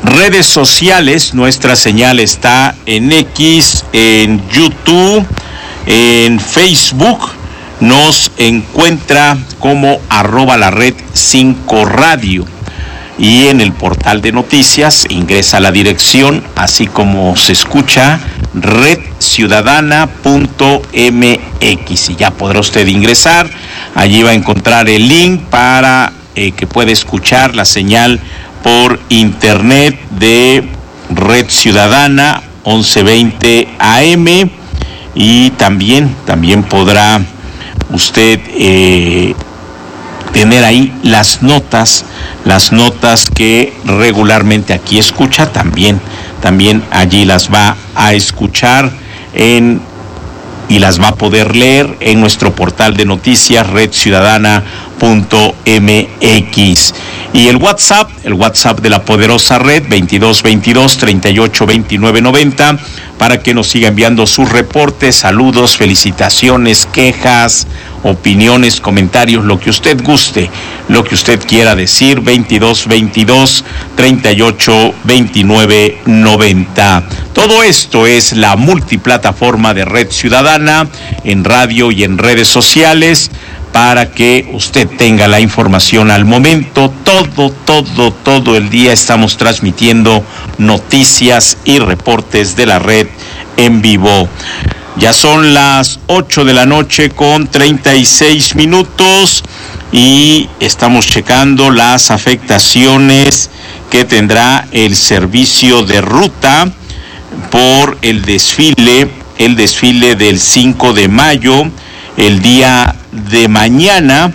redes sociales, nuestra señal está en X, en YouTube, en Facebook. Nos encuentra como @lared5radio. Y en el portal de noticias ingresa a la dirección, así como se escucha, redciudadana.mx, y ya podrá usted ingresar. Allí va a encontrar el link para que pueda escuchar la señal por internet de Red Ciudadana 1120 AM, y también podrá usted tener ahí las notas que regularmente aquí escucha, también allí las va a escuchar y las va a poder leer en nuestro portal de noticias redciudadana.mx. Y el WhatsApp de la poderosa red, 2222-382990, para que nos siga enviando sus reportes, saludos, felicitaciones, quejas, opiniones, comentarios, lo que usted guste, lo que usted quiera decir, 2222-382990. Todo esto es la multiplataforma de Red Ciudadana, en radio y en redes sociales, para que usted tenga la información al momento. Todo el día estamos transmitiendo noticias y reportes de la red en vivo. Ya son las 8 de la noche con 36 minutos y estamos checando las afectaciones que tendrá el servicio de ruta por el desfile del 5 de mayo, el día de mañana.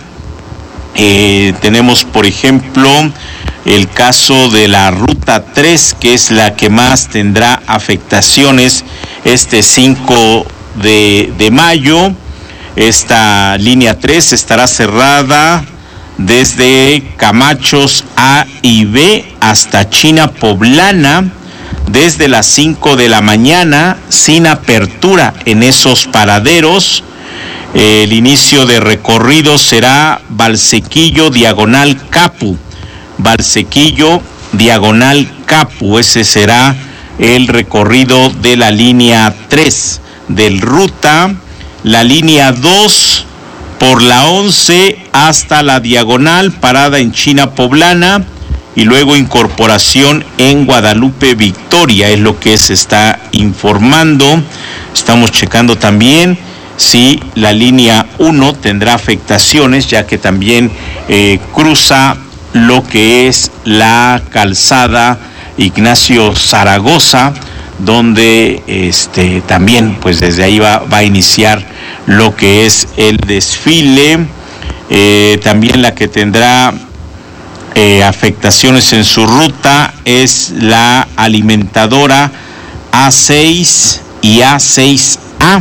Tenemos, por ejemplo, el caso de la ruta 3, que es la que más tendrá afectaciones este 5 de mayo. Esta línea 3 estará cerrada desde Camachos A y B hasta China Poblana desde las 5 de la mañana, sin apertura en esos paraderos. El inicio de recorrido será Valsequillo diagonal Capu. Valsequillo diagonal Capu, ese será el recorrido de la línea 3 del ruta. La línea 2 por la 11 hasta la diagonal, parada en China Poblana, y luego incorporación en Guadalupe Victoria, es lo que se está informando. Estamos checando también si la línea 1 tendrá afectaciones, ya que también cruza lo que es la calzada Ignacio Zaragoza, donde también pues desde ahí va a iniciar lo que es el desfile. También la que tendrá afectaciones en su ruta es la alimentadora A6 y A6A.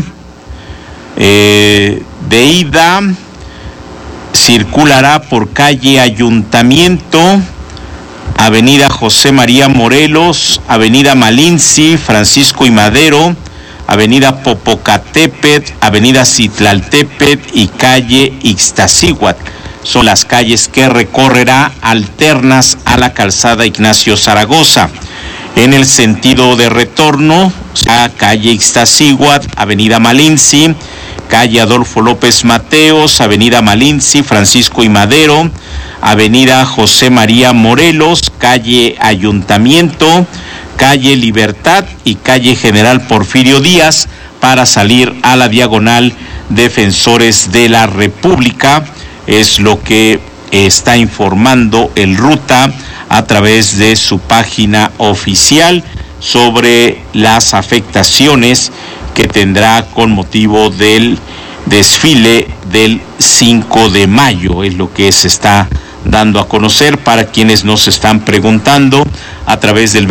De ida circulará por calle Ayuntamiento, avenida José María Morelos, avenida Malinzi, Francisco y Madero, avenida Popocatépetl, avenida Citlaltépetl y calle Ixtaccíhuatl. Son las calles que recorrerá alternas a la calzada Ignacio Zaragoza. En el sentido de retorno, a calle Ixtaccíhuatl, avenida Malinzi, calle Adolfo López Mateos, avenida Malinzi, Francisco y Madero, avenida José María Morelos, calle Ayuntamiento, calle Libertad y calle General Porfirio Díaz, para salir a la diagonal Defensores de la República. Es lo que está informando el Ruta a través de su página oficial sobre las afectaciones que tendrá con motivo del desfile del 5 de mayo. Es lo que se está dando a conocer para quienes nos están preguntando a través del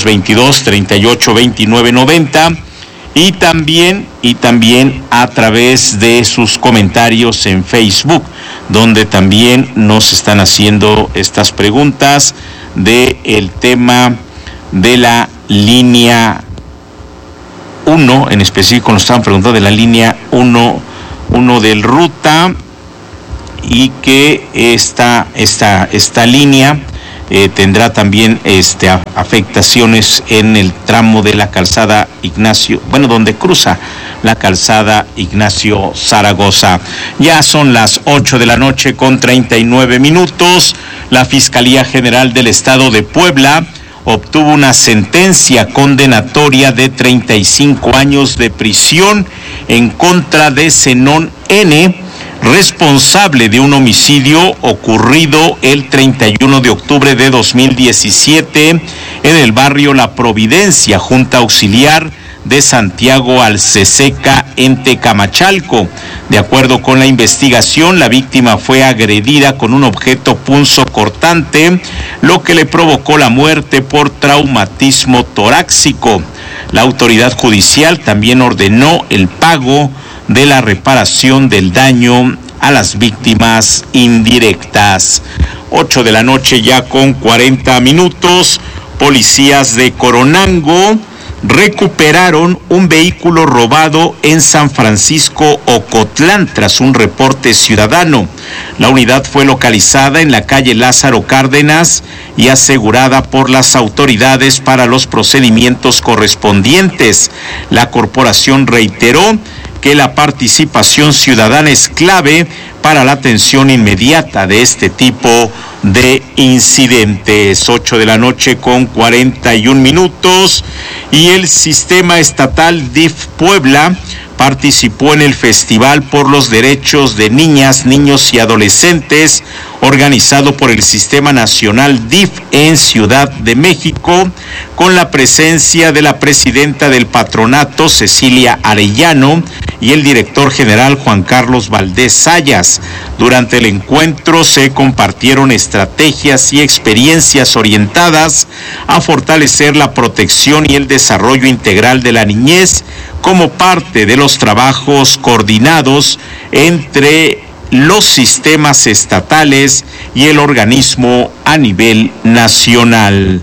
2222-382990 y también a través de sus comentarios en Facebook, donde también nos están haciendo estas preguntas del tema de la línea 1, en específico nos estaban preguntando de la línea 1 del Ruta, y que esta línea tendrá también afectaciones en el tramo de la calzada donde cruza la calzada Ignacio Zaragoza. Ya son las 8:39 p.m. La Fiscalía General del Estado de Puebla obtuvo una sentencia condenatoria de 35 años de prisión en contra de Zenón N., responsable de un homicidio ocurrido el 31 de octubre de 2017 en el barrio La Providencia, Junta Auxiliar de Santiago Alceseca, en Tecamachalco. De acuerdo con la investigación, la víctima fue agredida con un objeto punzocortante, lo que le provocó la muerte por traumatismo torácico. La autoridad judicial también ordenó el pago de la reparación del daño a las víctimas indirectas. 8:40 p.m. Policías de Coronango recuperaron un vehículo robado en San Francisco Ocotlán tras un reporte ciudadano. La unidad fue localizada en la calle Lázaro Cárdenas y asegurada por las autoridades para los procedimientos correspondientes. La corporación reiteró que la participación ciudadana es clave para la atención inmediata de este tipo de incidentes. 8:41 p.m. Y el Sistema Estatal DIF Puebla participó en el Festival por los Derechos de Niñas, Niños y Adolescentes, organizado por el Sistema Nacional DIF en Ciudad de México, con la presencia de la presidenta del patronato, Cecilia Arellano, y el director general, Juan Carlos Valdés Sayas. Durante el encuentro se compartieron estrategias y experiencias orientadas a fortalecer la protección y el desarrollo integral de la niñez como parte de los trabajos coordinados entre los sistemas estatales y el organismo a nivel nacional.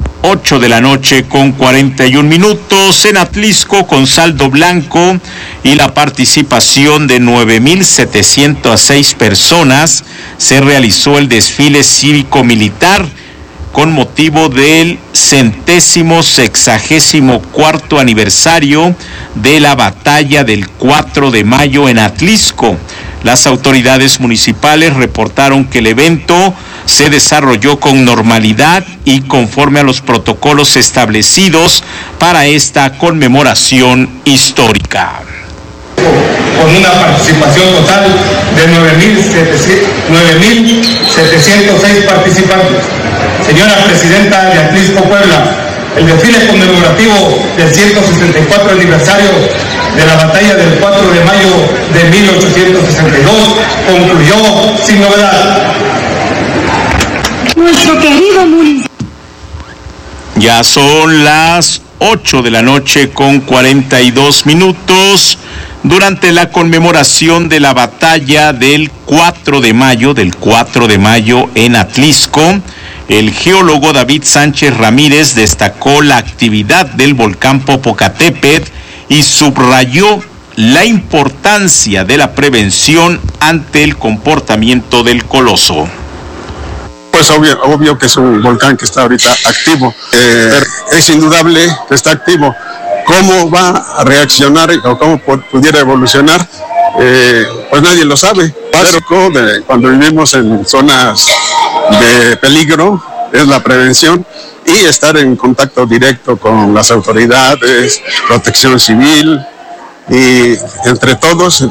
8:41 p.m. En Atlisco, con saldo blanco y la participación de 9,706 personas, se realizó el desfile cívico-militar con motivo del 164º aniversario de la batalla del 4 de mayo en Atlisco. Las autoridades municipales reportaron que el evento se desarrolló con normalidad y conforme a los protocolos establecidos para esta conmemoración histórica. Con una participación total de 9,706 participantes. Señora Presidenta de Atlisco, Puebla, el desfile conmemorativo del 164 aniversario de la batalla del 4 de mayo de 1862 concluyó sin novedad. Nuestro querido municipio. Ya son las 8:42 p.m. Durante la conmemoración de la batalla del 4 de mayo en Atlisco, el geólogo David Sánchez Ramírez destacó la actividad del volcán Popocatépetl y subrayó la importancia de la prevención ante el comportamiento del coloso. Pues obvio que es un volcán que está ahorita activo, es indudable que está activo. ¿Cómo va a reaccionar o cómo pudiera evolucionar? Pues nadie lo sabe. Básico de cuando vivimos en zonas de peligro es la prevención y estar en contacto directo con las autoridades, protección civil y entre todos,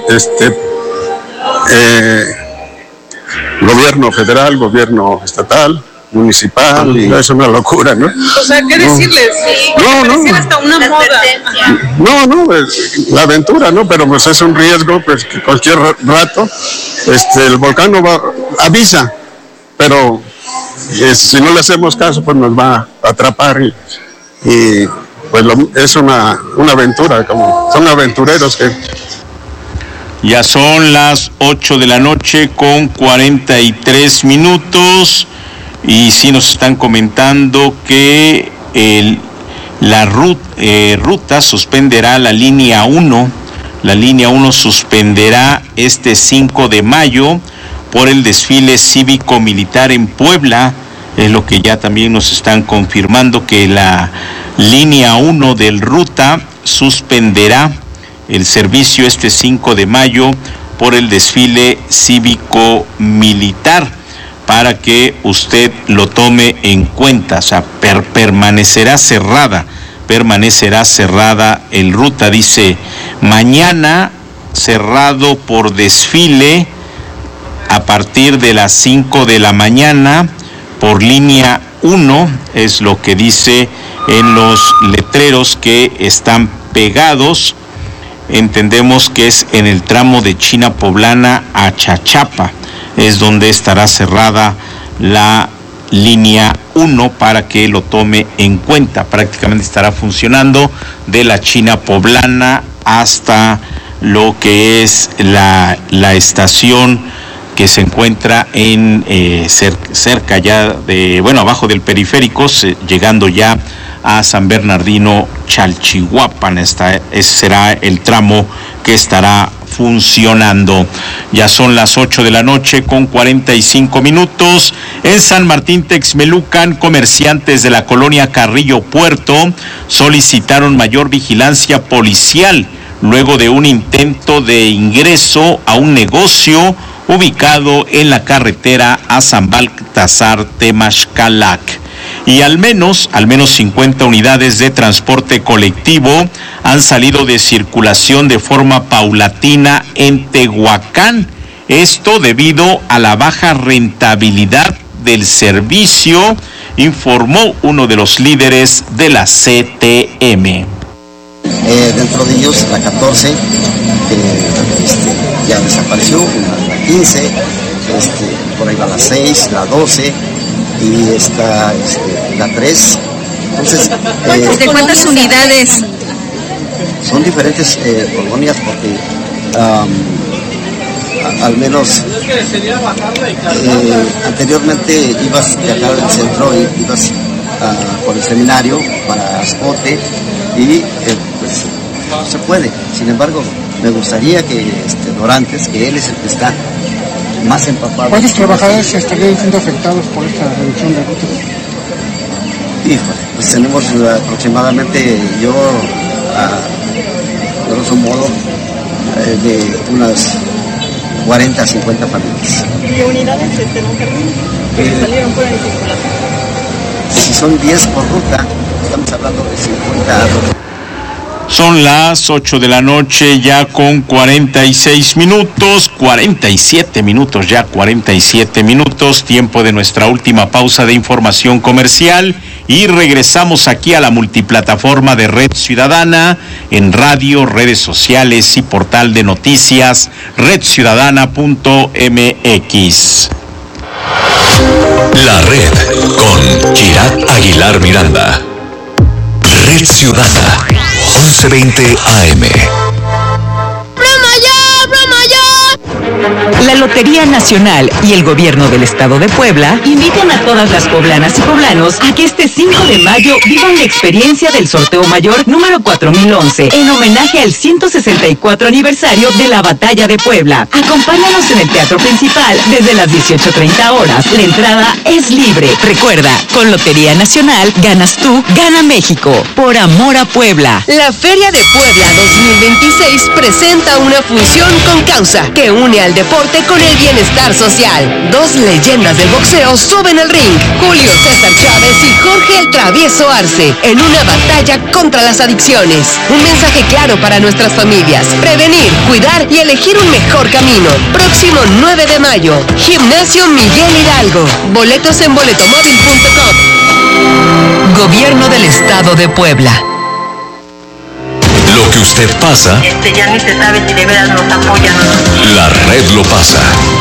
gobierno federal, gobierno estatal, municipal, y es una locura, ¿no? O sea, ¿qué decirles? No. Hasta una moda. No, la aventura, ¿no? Pero pues es un riesgo, pues que cualquier rato, el volcán avisa, pero si no le hacemos caso, pues nos va a atrapar y pues es una aventura, son aventureros que... Ya son las 8:43 p.m. y sí nos están comentando que la ruta suspenderá la línea 1. La línea 1 suspenderá este 5 de mayo por el desfile cívico-militar en Puebla. Es lo que ya también nos están confirmando, que la línea 1 del Ruta suspenderá el servicio este 5 de mayo por el desfile cívico-militar, para que usted lo tome en cuenta. O sea, permanecerá cerrada el Ruta. Dice, mañana cerrado por desfile a partir de las 5 de la mañana por línea 1, es lo que dice en los letreros que están pegados. Entendemos que es en el tramo de China Poblana a Chachapa, es donde estará cerrada la línea 1 para que lo tome en cuenta. Prácticamente estará funcionando de la China Poblana hasta lo que es la estación que se encuentra en cerca ya de, abajo del periférico, llegando ya a San Bernardino Chalchihuapan. Ese será el tramo que estará funcionando. Ya son las 8 de la noche con 45 minutos. En San Martín Texmelucan, comerciantes de la colonia Carrillo Puerto solicitaron mayor vigilancia policial luego de un intento de ingreso a un negocio ubicado en la carretera a San Baltasar Temazcalac. Y al menos 50 unidades de transporte colectivo han salido de circulación de forma paulatina en Tehuacán. Esto debido a la baja rentabilidad del servicio, informó uno de los líderes de la CTM. Dentro de ellos la 14 ya desapareció, la 15, por ahí va la 6, la 12 y esta la 3. Entonces, ¿de cuántas unidades? Son diferentes colonias, porque al menos anteriormente ibas de acá del centro y ibas por el seminario para Ascote y pues se puede. Sin embargo, me gustaría que Dorantes, que él es el que está más empapado. ¿Cuántos trabajadores estarían siendo afectados por esta reducción de rutas? Híjole, pues tenemos aproximadamente, yo a grosso modo, de unas 40 a 50 familias. ¿Qué unidades no salieron fuera de circulación? Si son 10 por ruta, estamos hablando de 50 rutas. Son las 8 de la noche ya con 47 minutos, tiempo de nuestra última pausa de información comercial, y regresamos aquí a la multiplataforma de Red Ciudadana, en radio, redes sociales y portal de noticias redciudadana.mx. La Red con Girat Aguilar Miranda. Red Ciudadana, 11:20 AM. La Lotería Nacional y el Gobierno del Estado de Puebla invitan a todas las poblanas y poblanos a que este 5 de mayo vivan la experiencia del sorteo mayor número 4011 en homenaje al 164 aniversario de la Batalla de Puebla. Acompáñanos en el Teatro Principal desde las 18:30 horas. La entrada es libre. Recuerda, con Lotería Nacional ganas tú, gana México. Por amor a Puebla. La Feria de Puebla 2026 presenta una función con causa que une al deporte con el bienestar social. Dos leyendas del boxeo suben al ring, Julio César Chávez y Jorge el Travieso Arce, en una batalla contra las adicciones. Un mensaje claro para nuestras familias: prevenir, cuidar y elegir un mejor camino. Próximo 9 de mayo, Gimnasio Miguel Hidalgo. Boletos en boletomóvil.com. Gobierno del Estado de Puebla. Lo que usted pasa, Ya ni se sabe si de veras nos apoyan o no. la red lo pasa.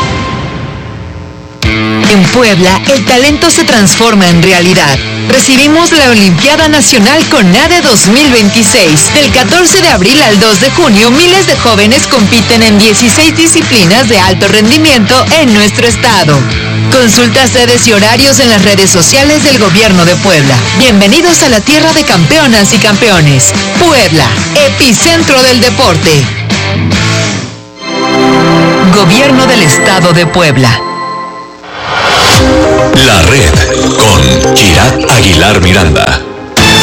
En Puebla, el talento se transforma en realidad. Recibimos la Olimpiada Nacional CONADE 2026. Del 14 de abril al 2 de junio, miles de jóvenes compiten en 16 disciplinas de alto rendimiento en nuestro estado. Consulta sedes y horarios en las redes sociales del Gobierno de Puebla. Bienvenidos a la tierra de campeonas y campeones. Puebla, epicentro del deporte. Gobierno del Estado de Puebla. La Red con Kirat Aguilar Miranda.